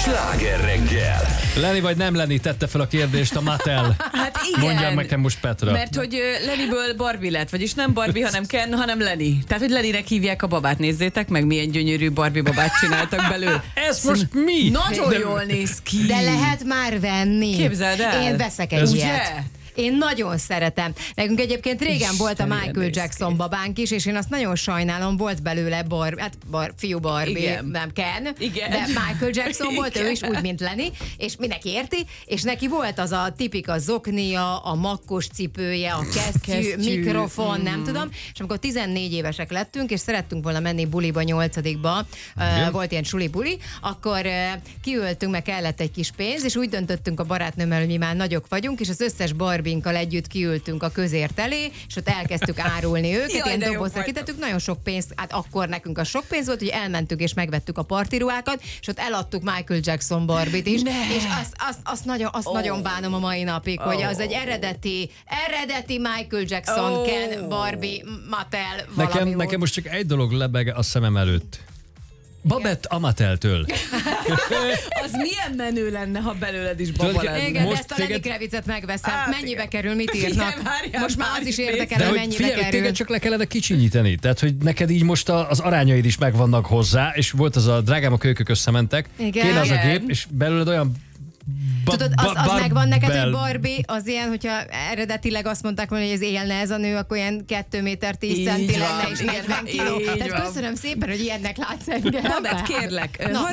Sláger reggel. Lenni vagy nem lenni, tette fel a kérdést a Mattel. Hát igen. Mondjam nekem most Petra. Mert hogy Leniből Barbie lett, vagyis nem Barbie, hanem Ken, hanem Lenny. Tehát, hogy Lennynek hívják a babát, nézzétek meg, milyen gyönyörű Barbie babát csináltak belőle. Ez most mi? Nagyon jól néz ki. De lehet már venni. Képzeld el. Én veszek egy Ez ilyet. ugye? Én nagyon szeretem. Nekünk egyébként régen volt a Isten, Michael milyen Jackson néz ki. babánk is, és én azt nagyon sajnálom, volt belőle fiú Barbie, Igen. nem Ken, Igen. de Michael Jackson volt, ő Igen. is úgy, mint Lenny, és mindenki érti, és neki volt az a tipika zoknia, a makkos cipője, a kesztyű, mikrofon, nem tudom, és amikor 14 évesek lettünk, és szerettünk volna menni buliba, 8-ba, volt ilyen suli-buli, akkor kiültünk, meg kellett egy kis pénz, és úgy döntöttünk a barátnőmmel, hogy mi már nagyok vagyunk, és az összes Barbinkkal együtt kiültünk a közért elé, és ott elkezdtük árulni őket, Jaj, ilyen de jók dobozra vagytok. kitettük, nagyon sok pénzt, hát akkor nekünk a sok pénz volt, hogy elmentünk és megvettük a partiruhákat, és ott eladtuk Michael Jackson Barbit is, és azt nagyon bánom a mai napig, hogy az egy eredeti Michael Jackson, Ken, Barbie, Mattel, valami volt. Nekem most csak egy dolog lebeg a szemem előtt. Babett a Matteltől. Az milyen menő lenne, ha belőled is baba Tudod, lenne. Igen, most de ezt a Lenny téged- Kravicet megveszem. Hát Mennyibe igen. kerül, mit Figyelj, írnak? várjál, Most már az is érdekel, De hogy hogy mennyibe figyelj, kerül. téged csak le kellene kicsinyíteni. Tehát, hogy neked így most az arányaid is megvannak hozzá, és volt az a drágám, a kölykök összementek. Igen. Kéne az a Igen. gép, és belőled olyan Tudod, az megvan neked, hogy barbell- Barbie, az ilyen, hogyha eredetileg azt mondták volna, hogy ez élne ez a nő, akkor ilyen 2 méter 10 Így centi van, lenne, és így 40 van, kiló. így Tehát van. köszönöm szépen, hogy ilyennek látsz engem. Babett, kérlek, Na,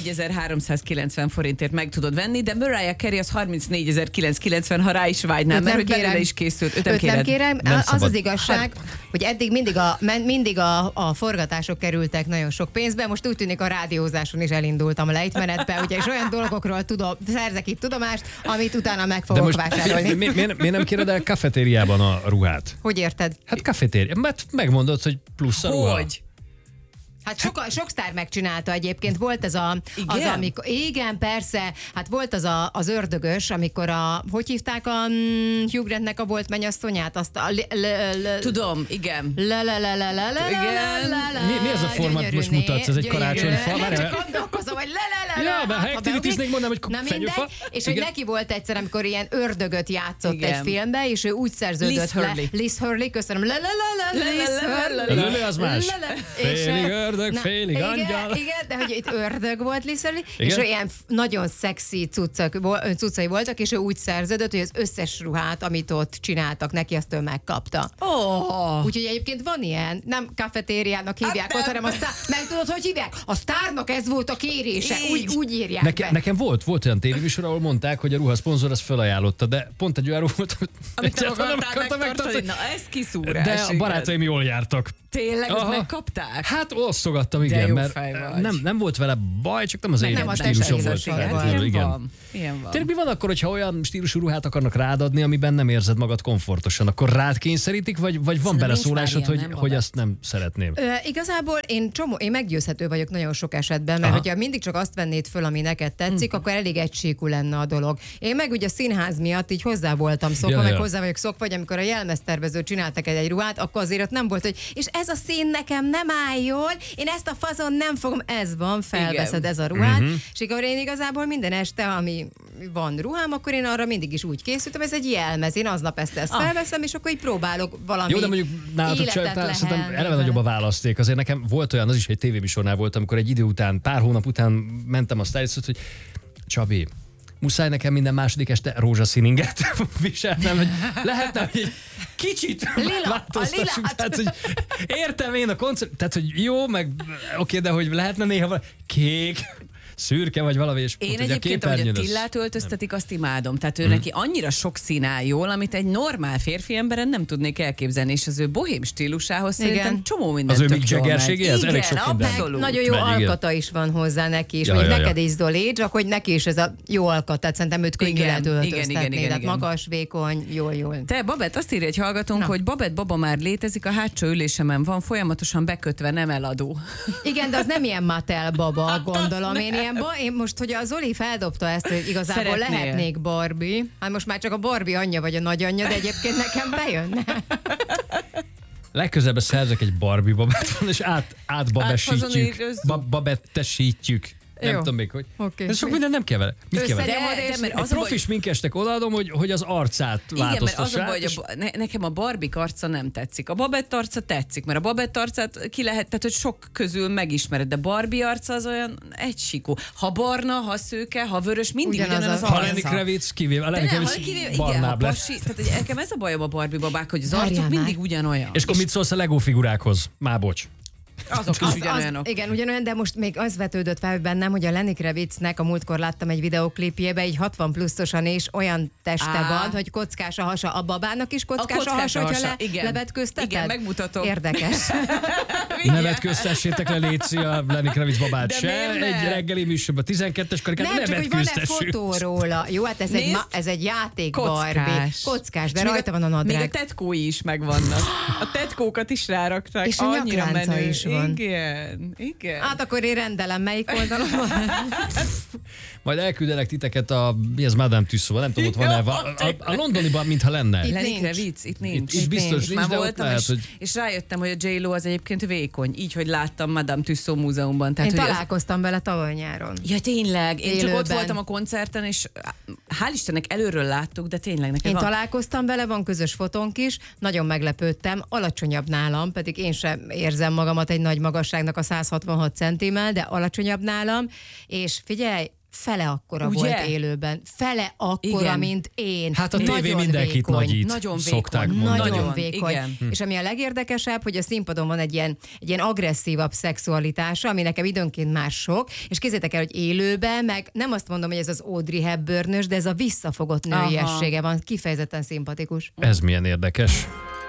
31.390 forintért meg tudod venni, de Mariah Carey az 34.990, ha rá is vágynál, Őt mert nem hogy belőle kérem. is készült. Őt Őt nem kéred. kérem. Nem Az szabad. az igazság, hogy eddig mindig a forgatások kerültek nagyon sok pénzbe, most úgy tűnik a rádiózáson is elindultam a lejtmenetbe, ugye, és olyan dolgokról szerzek itt tudomást, amit utána meg De fogok most vásárolni. miért nem kéred el kafetériában a ruhát? Hogy érted? Hát kafetéria, mert megmondod, hogy plusz a ruha. Hogy? Hát sok sztár megcsinálta egyébként. Volt ez Igen? amikor, igen, persze, hát volt az ördögös, amikor hogy hívták a Hugh Grantnek a volt mennyasszonyát? Azt a Tudom, igen. Mi ez a formát most mutatsz? Ez egy karácsonyfa? Nem Várjál. csak gondolkozom, hogy Ja, de ha activity-znék, mondanám, hogy na mindegy, fenyőfa. és hogy Igen. neki volt egyszer, amikor ilyen ördögöt játszott Igen. egy filmbe, és ő úgy szerződött Liz Hurley. Liz Hurley, köszönöm. Liz A lőlő az más. És, Félig ördög, na, félig igen, angyal. Igen, de hogy itt ördög volt Liz Hurley, és Igen? olyan nagyon szexi cuccai voltak, és ő úgy szerződött, hogy az összes ruhát, amit ott csináltak neki, azt ő megkapta. Oh. Úgyhogy egyébként van ilyen, nem kafetériának hívják ott, hanem meg tudod, hogy hívják? A sztárnak ez volt a kérése, úgy írják be. Nekem volt olyan tévéműsor, ahol mondták, hogy a ruhaszponzor az felajánlotta, de pont egy olyan volt, Amit nem egyáltalán akartál megtartani. Na, ez kiszúrás. de a barátaim jól jártak. Tényleg, Aha. ezt megkapták? Hát osztogattam, De igen, jó mert fej vagy. nem volt vele baj, csak nem az én nem a stílusom volt. testvérséget feltétlenül, volt. Ilyen igen. van. Ilyen van. Tényleg mi van akkor, hogyha olyan stílusú ruhát akarnak rádadni, amiben nem érzed magad komfortosan, akkor rád kényszerítik, vagy van beleszólásod, nincs már ilyen, nem, hogy Babett? azt nem szeretném? Igazából én meggyőzhető vagyok nagyon sok esetben, mert hogyha mindig csak azt vennéd föl, ami neked tetszik, akkor elég egysíkú lenne a dolog. Én meg ugye a színház miatt így hozzá voltam szokva, Ja, meg ja. hozzá vagyok szokva, hogy amikor a jelmeztervező csináltak egy ruhát, akkor azért ott nem volt, hogy és ez a szín nekem nem áll jól, én ezt a fazon nem fogom, ez van, felveszed Igen. ez a ruhát, és akkor én igazából minden este, ami van ruhám, akkor én arra mindig is úgy készültem, ez egy jelmez, én aznap ezt felveszem, és akkor így próbálok valami Jó, de mondjuk nálatok életet szerintem lehelni eleve vele. nagyobb a választék. Azért nekem volt olyan, az is egy tévéműsornál volt, amikor egy idő után, pár hónap után mentem a stylistot, hogy Csabi, muszáj nekem minden második este rózsaszín inget viselnem, hogy lehetne, hogy egy kicsit Lila, változtassunk. a lilát. Tehát, hogy értem én a koncept, tehát, hogy jó, meg oké, de hogy lehetne néha kék, szürke vagy valami, és Én ott ugye egyébként, ahogy a képernyőn az- Tillát öltöztetik, azt imádom. Tehát ő neki annyira sok szín áll jól, amit egy normál férfi emberen nem tudnék elképzelni, és az ő bohém stílusához Igen. szerintem csomó minden Az ő tök Mick jól megy. Jaggerségéhez? Elég Igen, sok minden. abszolút. Nagyon jó Megy, igen. alkata is van hozzá neki is, Ja, mondjuk ja, ja. neked is Zoli, csak hogy neki is ez a jó alkat, tehát szerintem őt könnyű Igen, lehet igen, öltöztetni, igen, igen, tehát igen. magas, vékony, jól. Te, Babett, azt írja egy hallgatónk, Na. hogy Babett baba már létezik, a hátsó ülésemen van, folyamatosan bekötve, nem eladó. Igen, de az nem ilyen Mattel baba, gondolom. Én most, hogy a Zoli feldobta ezt, hogy igazából Szeretnél. lehetnék Barbie, hát most már csak a Barbie anyja vagy a nagyanyja, de egyébként nekem bejönne. Legközelebb szerzek egy Barbie babát, és átbabesítjük. Átfazonírozzuk. Babettesítjük. Nem Jó. tudom még, hogy. Oké. Ez sok minden nem kell vele. Mit kell vele? Összenyomod, De, és mert Egy az a baj, profi sminkesnek odaadom, hogy az arcát igen, mert az a változtassák. baj, hogy nekem a Barbie arca nem tetszik. A Babett arca tetszik, mert a Babett arcát ki lehet, tehát hogy sok közül megismered, de Barbie arca az olyan egysikú. Ha barna, ha szőke, ha vörös, mindig Ugyanaz ugyanaz a- az Ha arca. Lenny Kravitz kivéve, a Lenny De nem, Kravitz igen, ha barnább lesz. pasi, tehát hogy nekem ez a bajom a Barbie babák, hogy az arcuk Várjál mindig már. ugyanolyan. És akkor mit szólsz a Lego figurákhoz? Már bocs. Azok is ugyanolyanok. Igen, ugyanolyan, de most még az vetődött fel bennem, hogy a Lenny Kravitznek a múltkor láttam egy videóklipjébe, így 60 pluszosan és olyan teste Á. van, hogy kockás a hasa. A babának is kockás a hasa, hogyha igen. levetközteted? Igen, megmutatom. Érdekes. Ne vetköztessétek le, Léci, a Lenny Kravitz babát De se. miért ne? Egy reggeli műsorban 12-es karikát Nem, ne csak hogy van-e vetköztessük. fotó róla. Jó, hát Nézd. ez egy játék Barbie. Kockás, de És még rajta van a Még a nadrág. tetkói is megvannak. A tetkókat is rárakták. És a Annyira nyaklánca menő. is van. Igen. Hát akkor én rendelem, melyik oldalon van. Majd elküldenek titeket mi ez Madame Tussauds, nem tudom, ott van-e. A londoniban, mintha lenne. Itt Lenny nincs. Kravitz, itt nincs. Itt biztos nincs. nincs, Már de ott voltam, lehet, hogy... és rájöttem, hogy a J-Lo az egyébként vékony. Így, hogy láttam Madame Tussauds múzeumban. Tehát, Én hogy az- találkoztam vele tavaly nyáron. Ja, tényleg. Én csak ott Élőben. voltam a koncerten, és hál' Istennek előről láttuk, de tényleg nekem Én van. találkoztam vele, van közös fotónk is, nagyon meglepődtem, alacsonyabb nálam, pedig én sem érzem magamat egy nagy magasságnak a 166 centimmel, de alacsonyabb nálam, és figyelj, fele akkora Ugye? volt élőben. Fele akkora, Igen. mint én. Hát a tévé Nagyon mindenkit vékony. nagyít, Nagyon szokták vékony. mondani. Nagyon Nagyon, vékony. igen. És ami a legérdekesebb, hogy a színpadon van egy ilyen agresszívabb szexualitása, ami nekem időnként már sok, és kézzétek el, hogy élőben, meg nem azt mondom, hogy ez az Audrey Hepburn-ös, de ez a visszafogott nőiessége van, kifejezetten szimpatikus. Ez milyen érdekes.